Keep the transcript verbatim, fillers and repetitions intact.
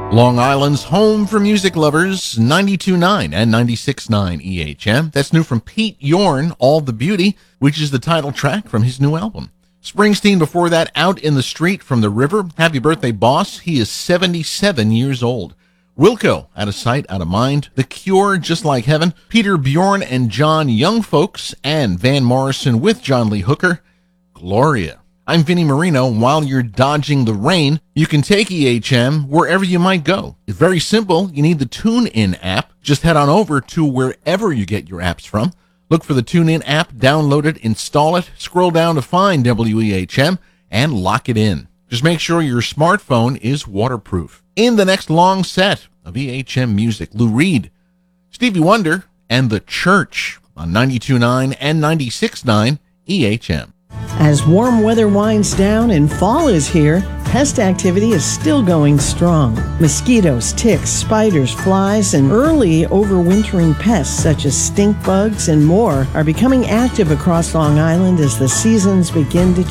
Long Island's home for music lovers, ninety-two point nine and ninety-six point nine E H M. That's new from Pete Yorn, All the Beauty, which is the title track from his new album. Springsteen before that, Out in the Street from the River. Happy birthday, boss. He is seventy-seven years old. Wilco, Out of Sight, Out of Mind. The Cure, Just Like Heaven. Peter Bjorn and John Young Folks, and Van Morrison with John Lee Hooker. Gloria. I'm Vinnie Marino. While you're dodging the rain, you can take E H M wherever you might go. It's very simple. You need the TuneIn app. Just head on over to wherever you get your apps from. Look for the TuneIn app, download it, install it, scroll down to find W E H M, and lock it in. Just make sure your smartphone is waterproof. In the next long set of E H M music, Lou Reed, Stevie Wonder, and The Church on ninety-two point nine and ninety-six point nine E H M. As warm weather winds down and fall is here, pest activity is still going strong. Mosquitoes, ticks, spiders, flies, and early overwintering pests such as stink bugs and more are becoming active across Long Island as the seasons begin to